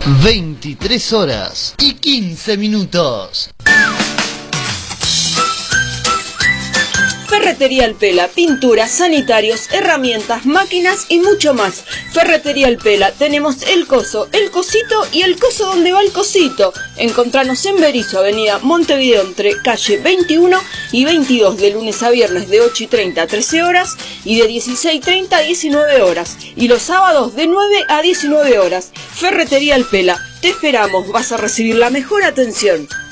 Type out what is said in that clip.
23 horas y 15 minutos. Ferretería El Pela, pinturas, sanitarios, herramientas, máquinas y mucho más. Ferretería El Pela, tenemos el coso, el cosito y el coso donde va el cosito. Encontranos en Berizo, avenida Montevideo, entre calle 21 y 22, de lunes a viernes de 8:30 a 13 horas y de 16:30 a 19 horas. Y los sábados de 9 a 19 horas. Ferretería El Pela, te esperamos, vas a recibir la mejor atención.